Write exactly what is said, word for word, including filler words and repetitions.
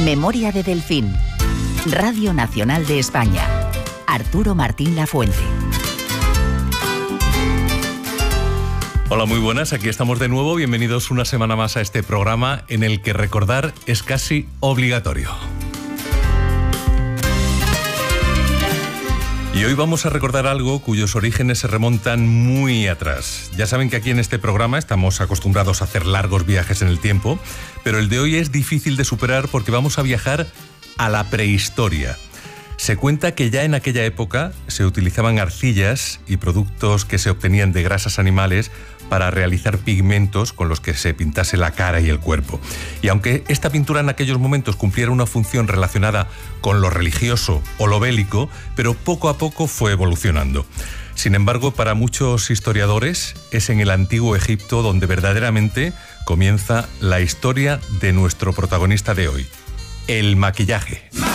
Memoria de Delfín. Radio Nacional de España. Arturo Martín Lafuente. Hola, muy buenas, aquí estamos de nuevo. Bienvenidos una semana más a este programa en el que recordar es casi obligatorio. Y hoy vamos a recordar algo cuyos orígenes se remontan muy atrás. Ya saben que aquí en este programa estamos acostumbrados a hacer largos viajes en el tiempo, pero el de hoy es difícil de superar porque vamos a viajar a la prehistoria. Se cuenta que ya en aquella época se utilizaban arcillas y productos que se obtenían de grasas animales para realizar pigmentos con los que se pintase la cara y el cuerpo. Y aunque esta pintura en aquellos momentos cumpliera una función relacionada con lo religioso o lo bélico, pero poco a poco fue evolucionando. Sin embargo, para muchos historiadores es en el antiguo Egipto donde verdaderamente comienza la historia de nuestro protagonista de hoy, el maquillaje.